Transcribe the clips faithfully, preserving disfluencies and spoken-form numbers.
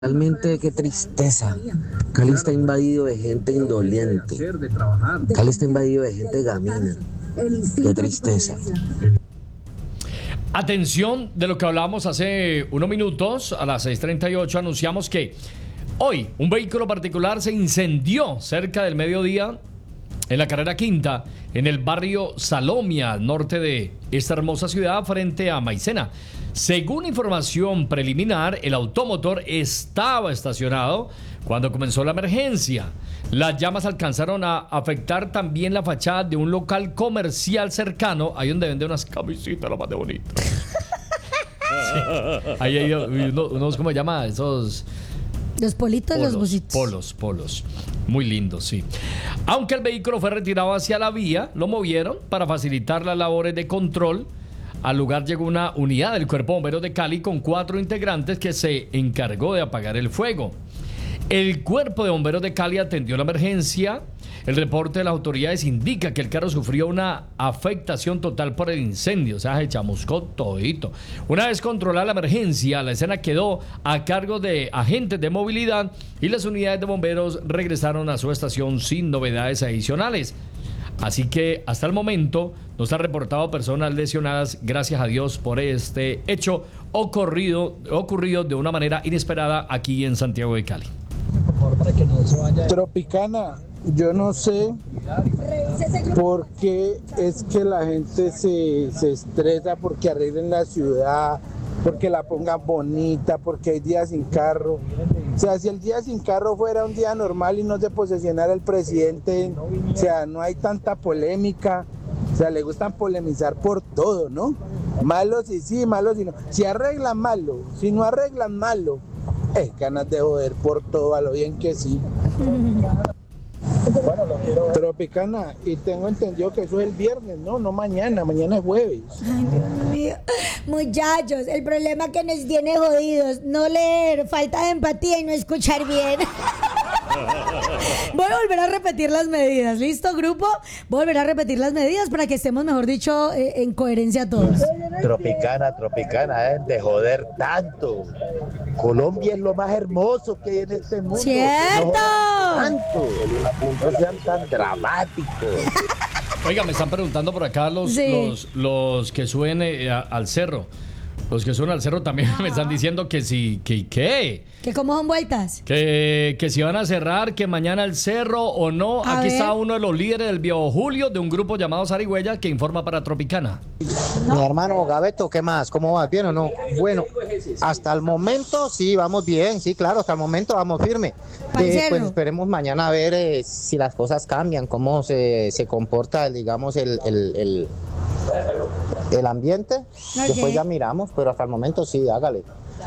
Realmente qué tristeza. Cali está invadido de gente indolente. Cali está invadido de gente gamina. Qué tristeza. Atención de lo que hablábamos hace unos minutos, a las seis treinta y ocho anunciamos que hoy un vehículo particular se incendió cerca del mediodía en la carrera quinta, en el barrio Salomia, al norte de esta hermosa ciudad, frente a Maicena. Según información preliminar, el automotor estaba estacionado cuando comenzó la emergencia. Las llamas alcanzaron a afectar también la fachada de un local comercial cercano, ahí donde vende unas camisitas, lo más de bonito. Sí. Ahí hay unos, unos, ¿cómo se llama? Esos... Los politos, polos, los busitos. Polos, polos. Muy lindos, sí. Aunque el vehículo fue retirado hacia la vía, lo movieron para facilitar las labores de control. Al lugar llegó una unidad del Cuerpo de Bomberos de Cali con cuatro integrantes que se encargó de apagar el fuego. El Cuerpo de Bomberos de Cali atendió la emergencia. El reporte de las autoridades indica que el carro sufrió una afectación total por el incendio. O sea, se chamuscó todito. Una vez controlada la emergencia, la escena quedó a cargo de agentes de movilidad y las unidades de bomberos regresaron a su estación sin novedades adicionales. Así que hasta el momento no se ha reportado personas lesionadas, gracias a Dios, por este hecho ocurrido, ocurrido de una manera inesperada aquí en Santiago de Cali. Tropicana, yo no sé por qué es que la gente se, se estresa porque arreglen la ciudad, porque la pongan bonita, porque hay días sin carro. O sea, si el día sin carro fuera un día normal y no se posesionara el presidente, o sea, no hay tanta polémica. O sea, le gustan polemizar por todo, ¿no? Malos y sí, malos y no. Si arreglan malo, si no arreglan malo, es ganas de joder por todo, a lo bien que sí. Tropicana, y tengo entendido que eso es el viernes, no, no mañana, mañana es jueves. Ay, Dios mío. Muchachos, el problema que nos tiene jodidos, no leer, falta de empatía y no escuchar bien. Voy a volver a repetir las medidas, ¿listo, grupo? Voy a volver a repetir las medidas para que estemos, mejor dicho, eh, en coherencia todos. Tropicana, tropicana, ¿eh? De joder tanto. Colombia es lo más hermoso que hay en este mundo. ¡Cierto! No tanto, no sean tan dramáticos. Oiga, me están preguntando por acá los, Sí. los, los que suben eh, a- al cerro. Los que suben al cerro también me están diciendo que sí, que ¿qué? ¿Que cómo son vueltas? Que, que si van a cerrar, que mañana el cerro o no. A Aquí ver. está uno de los líderes del Viejo Julio, de un grupo llamado Zarigüeya, que informa para Tropicana. Mi hermano Gabeto, ¿qué más? ¿Cómo vas? ¿Bien o no? Bueno, hasta el momento sí, vamos bien, sí, claro, hasta el momento vamos firme. Pa'l Eh, cerro. pues esperemos mañana a ver eh, si las cosas cambian, cómo se, se comporta, digamos, el, el, el, el ambiente. Ok. Después ya miramos, pero hasta el momento sí, hágale.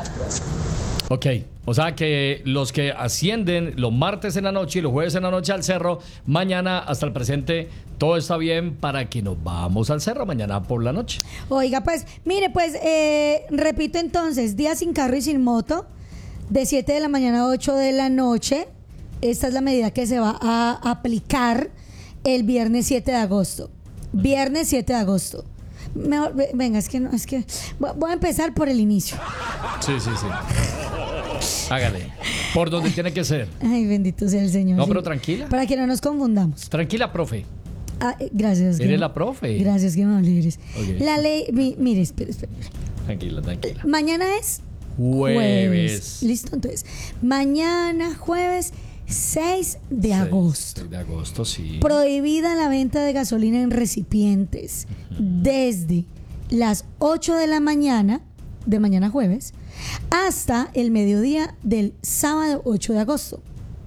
Ok, o sea que los que ascienden los martes en la noche y los jueves en la noche al cerro, mañana hasta el presente todo está bien para que nos vamos al cerro mañana por la noche. Oiga, pues, mire, pues, eh, repito entonces, día sin carro y sin moto, de siete de la mañana a ocho de la noche. Esta es la medida que se va a aplicar el viernes siete de agosto. Viernes siete de agosto. Mejor, ve- venga, es que no, es que voy voy a empezar por el inicio. Sí, sí, sí. Hágale. Por donde tiene que ser. Ay, bendito sea el Señor. No, Sí. pero tranquila. Para que no nos confundamos. Tranquila, profe. Ah, eh, gracias. Eres que- la profe. Gracias, que me eres. Ok. La ley, mi- mire, espere, espere. Tranquila, tranquila. Mañana es Jueves. Listo, entonces. Mañana, jueves seis de agosto. seis de agosto, sí. Prohibida la venta de gasolina en recipientes desde las ocho de la mañana, de mañana jueves, hasta el mediodía del sábado ocho de agosto.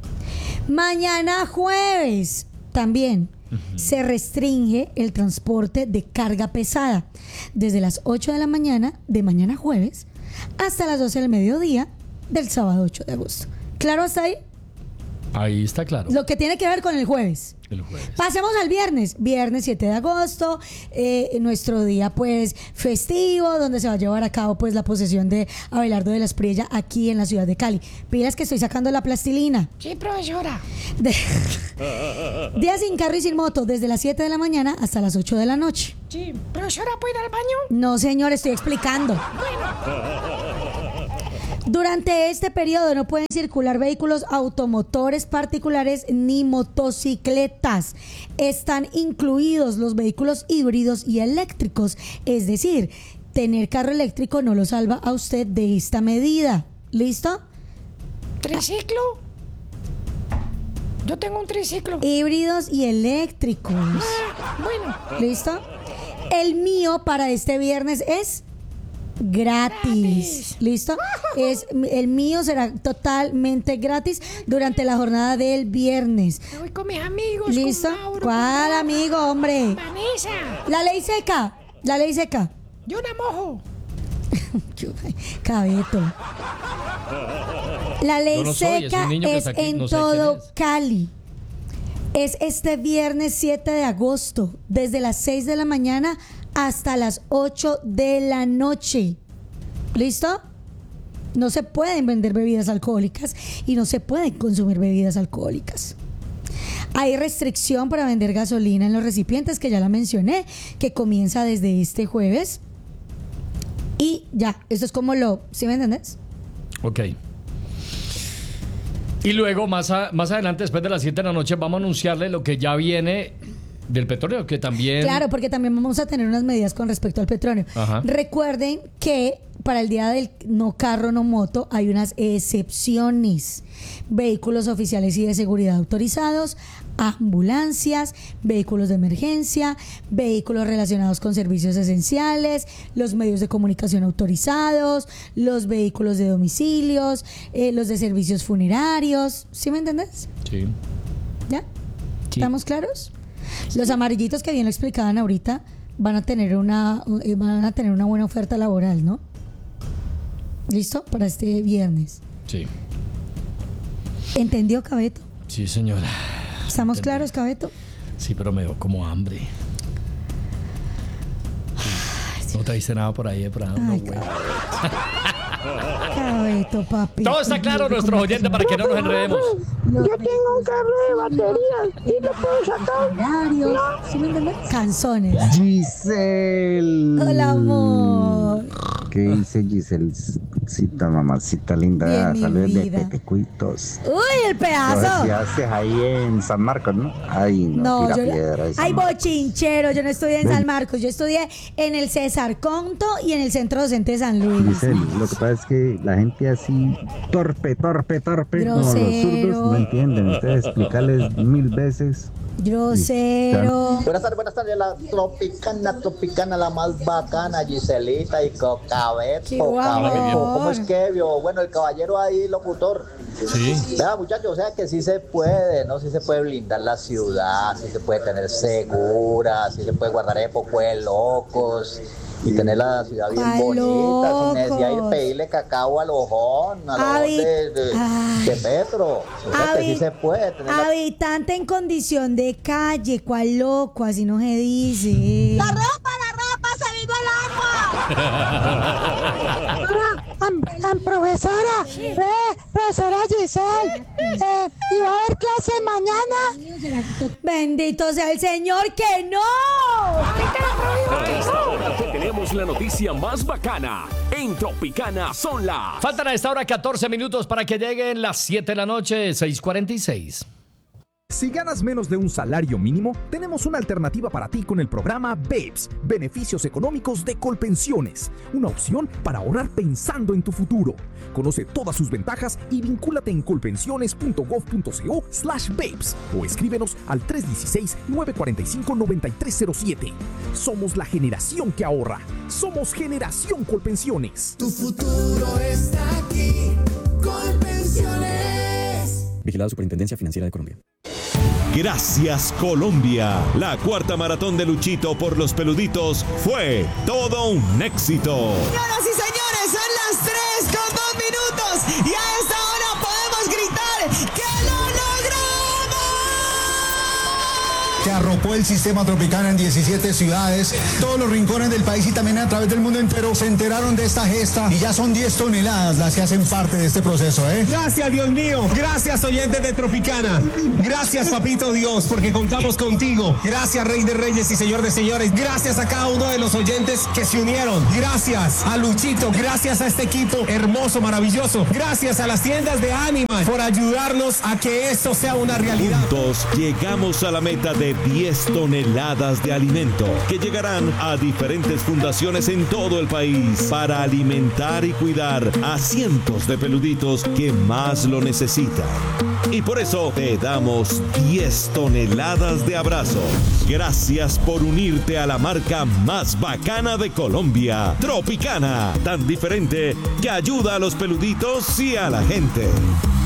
Mañana jueves también se restringe el transporte de carga pesada desde las ocho de la mañana de mañana jueves hasta las doce del mediodía del sábado ocho de agosto. ¿Claro hasta ahí? Ahí está claro. Lo que tiene que ver con el jueves. El jueves. Pasemos al viernes, viernes siete de agosto, eh, nuestro día pues festivo, donde se va a llevar a cabo pues la posesión de Abelardo de la Espriella aquí en la ciudad de Cali. Pilas que estoy sacando la plastilina. Sí, profesora. De- Día sin carro y sin moto, desde las siete de la mañana hasta las ocho de la noche. Sí, profesora, ¿puedo ir al baño? No, señor, estoy explicando. Durante este periodo no pueden circular vehículos automotores particulares ni motocicletas. Están incluidos los vehículos híbridos y eléctricos. Es decir, tener carro eléctrico no lo salva a usted de esta medida. ¿Listo? ¿Triciclo? Yo tengo un triciclo. Híbridos y eléctricos. Ah, bueno. ¿Listo? El mío para este viernes es gratis. Gratis. ¿Listo? Es, el mío será totalmente gratis durante la jornada del viernes. Me voy con mis amigos. ¿Listo? Con Mauro, ¿Cuál con amigo, hombre? Vanessa. La ley seca. La ley seca. Yo la mojo. Cabeto. La ley Yo no soy, es seca un niño que es está aquí, en no sé todo quién es. Cali. Es este viernes siete de agosto, desde las seis de la mañana hasta las ocho de la noche. ¿Listo? No se pueden vender bebidas alcohólicas y no se pueden consumir bebidas alcohólicas. Hay restricción para vender gasolina en los recipientes, que ya la mencioné, que comienza desde este jueves. Y ya, esto es como lo... ¿Sí me entendés? Ok. Y luego, más, a- más adelante, después de las siete de la noche, vamos a anunciarle lo que ya viene del petróleo, que también... Claro, porque también vamos a tener unas medidas con respecto al petróleo. Ajá. Recuerden que para el día del no carro, no moto, hay unas excepciones. Vehículos oficiales y de seguridad autorizados, ambulancias, vehículos de emergencia, vehículos relacionados con servicios esenciales, los medios de comunicación autorizados, los vehículos de domicilios, eh, los de servicios funerarios. ¿Sí me entendés? Sí. ¿Ya? Sí. ¿Estamos claros? Los amarillitos que bien lo explicaban ahorita van a tener una eh, van a tener una buena oferta laboral, ¿no? ¿Listo? Para este viernes. Sí. ¿Entendió, Cabeto? Sí, señora. ¿Estamos Entendí. claros, Cabeto? Sí, pero me dio como hambre. No trajiste nada por ahí, para no, Ay, güey. Cabeto, papi. Todo está claro, nuestros oyentes, para que no nos enredemos. Yo tengo un carro de baterías y lo puedo sacar. ¿Sí me entiendes? Canzones. Giselle. Hola, amor. ¿Qué dice Giselcita, mamacita linda? Bien, mi Saludos de vida. Petecuitos. Uy, el ¿Qué pedazo. haces ahí en San Marcos, no? Ay, no, No, tira yo piedra. de San ay, Marcos. bochinchero, yo no estudié en Ven. San Marcos, yo estudié en el César Conto y en el Centro Docente de San Luis. Giselle, lo que pasa es que la gente así, torpe, torpe, torpe, como los Grosero. zurdos, no entienden. Ustedes explicarles mil veces. Grosero. Buenas tardes, buenas tardes, la tropicana, tropicana, la más bacana, Giselita y Cabeto. Qué guapo. Cabeto, ¿cómo es que vio? Bueno, el caballero ahí, locutor. Sí. Vea, muchachos, o sea que sí se puede, ¿no? Sí se puede blindar la ciudad, sí se puede tener segura, sí se puede guardar época de locos y tener la ciudad bien ¿Cuál bonita, sin necesidad de ir locos? a pedirle cacao al ojón, al ojón Habi- de, de, Ay. de Petro. O sea que sí Habi- se puede tener la... Habitante en condición de calle, cuál loco, así no se dice. La ropa, la ropa, se vino el agua. Ahora, am, am, profesora, eh, profesora Giselle, eh, ¿y va a haber clase mañana? Bendito sea el Señor, que no. A esta hora te tenemos la noticia más bacana. En Tropicana son las... Faltan a esta hora catorce minutos para que lleguen las siete de la noche, seis cuarenta y seis. Si ganas menos de un salario mínimo, tenemos una alternativa para ti con el programa BEPS, Beneficios Económicos de Colpensiones, una opción para ahorrar pensando en tu futuro. Conoce todas sus ventajas y vincúlate en colpensiones.gov.co slash BEPS o escríbenos al tres uno seis, nueve cuatro cinco, nueve tres cero siete. Somos la generación que ahorra. Somos Generación Colpensiones. Tu futuro está aquí, Colpensiones. Vigilado Superintendencia Financiera de Colombia. Gracias Colombia. La cuarta maratón de Luchito por los peluditos fue todo un éxito. Señoras y señores, son las tres con dos minutos y a esta hora podemos gritar ¡que lo logramos! Carro arropó el sistema Tropicana en diecisiete ciudades, todos los rincones del país y también a través del mundo entero se enteraron de esta gesta y ya son diez toneladas las que hacen parte de este proceso, ¿eh? Gracias, Dios mío. Gracias, oyentes de Tropicana. Gracias, papito Dios, porque contamos contigo. Gracias, Rey de Reyes y Señor de Señores. Gracias a cada uno de los oyentes que se unieron. Gracias a Luchito. Gracias a este equipo hermoso, maravilloso. Gracias a las tiendas de Animal por ayudarnos a que esto sea una realidad. Juntos llegamos a la meta de diez toneladas de alimento que llegarán a diferentes fundaciones en todo el país para alimentar y cuidar a cientos de peluditos que más lo necesitan. Y por eso te damos diez toneladas de abrazos. Gracias por unirte a la marca más bacana de Colombia, Tropicana, tan diferente que ayuda a los peluditos y a la gente.